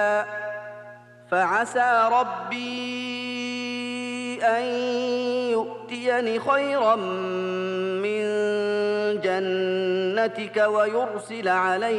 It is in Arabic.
فعسى ربي أن يؤتيني خيرا من جنتك ويرسل عليها